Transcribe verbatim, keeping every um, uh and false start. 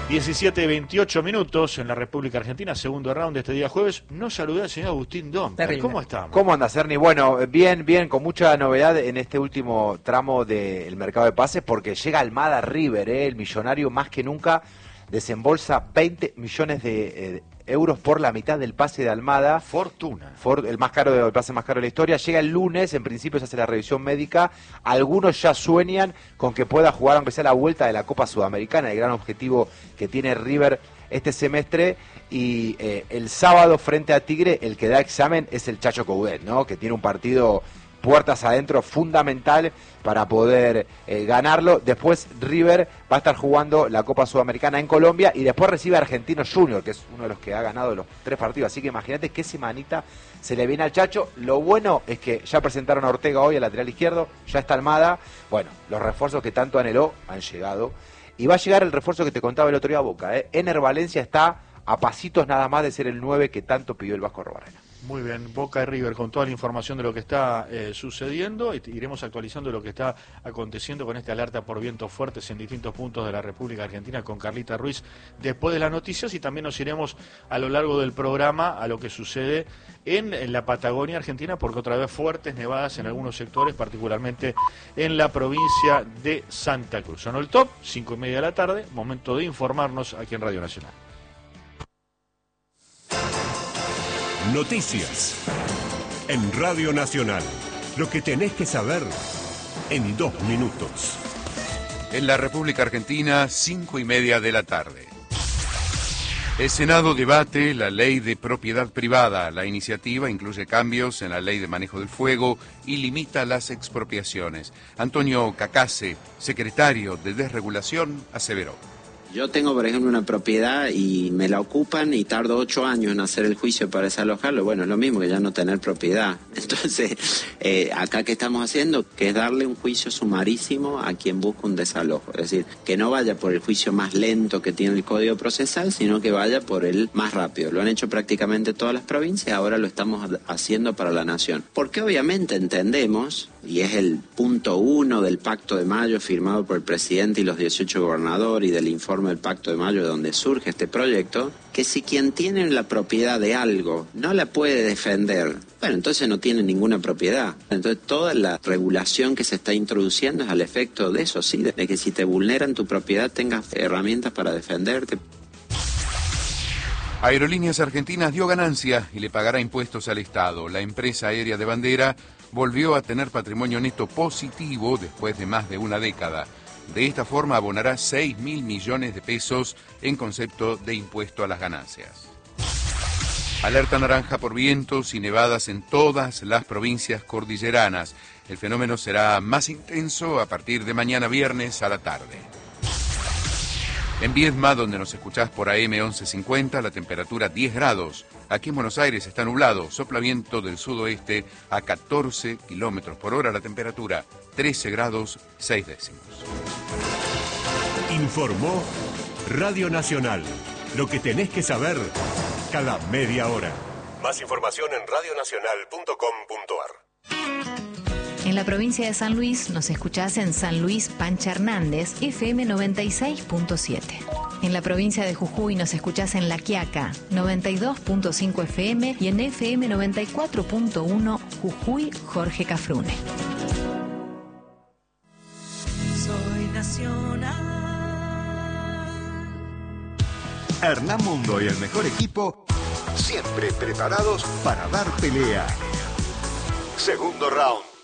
diecisiete veintiocho minutos en la República Argentina, segundo round de este día jueves. No saludé al señor Agustín Domper. ¿Cómo estamos? ¿Cómo andas, Ernie? Bueno, bien, bien, con mucha novedad en este último tramo del mercado de pases, porque llega Almada River, ¿eh? El millonario más que nunca desembolsa veinte millones de eh, euros por la mitad del pase de Almada. Fortuna. For, el más caro, el pase más caro de la historia. Llega el lunes, en principio se hace la revisión médica. Algunos ya sueñan con que pueda jugar, aunque sea la vuelta de la Copa Sudamericana, el gran objetivo que tiene River este semestre. Y eh, el sábado frente a Tigre, el que da examen es el Chacho Coudet, ¿no? Que tiene un partido puertas adentro fundamental para poder eh, ganarlo. Después River va a estar jugando la Copa Sudamericana en Colombia y después recibe a Argentinos Junior, que es uno de los que ha ganado los tres partidos. Así que imagínate qué semanita se le viene al Chacho. Lo bueno es que ya presentaron a Ortega hoy, al lateral izquierdo, ya está Almada. Bueno, los refuerzos que tanto anheló han llegado. Y va a llegar el refuerzo que te contaba el otro día a Boca, ¿eh? Ener Valencia está a pasitos nada más de ser el nueve que tanto pidió el Vasco Arbarrena. Muy bien, Boca y River con toda la información de lo que está eh, sucediendo, y iremos actualizando lo que está aconteciendo con esta alerta por vientos fuertes en distintos puntos de la República Argentina con Carlita Ruiz después de las noticias, y también nos iremos a lo largo del programa a lo que sucede en, en la Patagonia Argentina, porque otra vez fuertes nevadas en algunos sectores, particularmente en la provincia de Santa Cruz. Sonó el top, cinco y media de la tarde, momento de informarnos aquí en Radio Nacional. Noticias en Radio Nacional. Lo que tenés que saber en dos minutos. En la República Argentina, cinco y media de la tarde. El Senado debate la ley de propiedad privada. La iniciativa incluye cambios en la ley de manejo del fuego y limita las expropiaciones. Antonio Cacase, secretario de Desregulación, aseveró. Yo tengo, por ejemplo, una propiedad y me la ocupan y tardo ocho años en hacer el juicio para desalojarlo. Bueno, es lo mismo que ya no tener propiedad. Entonces, eh, acá que estamos haciendo, que es darle un juicio sumarísimo a quien busca un desalojo. Es decir, que no vaya por el juicio más lento que tiene el Código Procesal, sino que vaya por el más rápido. Lo han hecho prácticamente todas las provincias, ahora lo estamos haciendo para la Nación. Porque obviamente entendemos, y es el punto uno del Pacto de Mayo firmado por el presidente y los dieciocho gobernadores y del informe del Pacto de Mayo de donde surge este proyecto, que si quien tiene la propiedad de algo no la puede defender, bueno, entonces no tiene ninguna propiedad. Entonces toda la regulación que se está introduciendo es al efecto de eso, sí, de que si te vulneran tu propiedad tengas herramientas para defenderte. Aerolíneas Argentinas dio ganancia y le pagará impuestos al Estado. La empresa aérea de bandera volvió a tener patrimonio neto positivo después de más de una década. De esta forma abonará seis mil millones de pesos en concepto de impuesto a las ganancias. Alerta naranja por vientos y nevadas en todas las provincias cordilleranas. El fenómeno será más intenso a partir de mañana viernes a la tarde. En Viedma, donde nos escuchás por A M once cincuenta, la temperatura diez grados. Aquí en Buenos Aires está nublado, sopla viento del sudoeste a catorce kilómetros por hora, la temperatura trece grados seis décimos. Informó Radio Nacional. Lo que tenés que saber cada media hora. Más información en radio nacional punto com punto ar. En la provincia de San Luis nos escuchás en San Luis Pancha Hernández, F M noventa y seis punto siete. En la provincia de Jujuy nos escuchás en La Quiaca, noventa y dos punto cinco F M, y en F M noventa y cuatro punto uno Jujuy Jorge Cafrune. Soy nacional. Hernán Mundo y el mejor equipo, siempre preparados para dar pelea. Segundo round.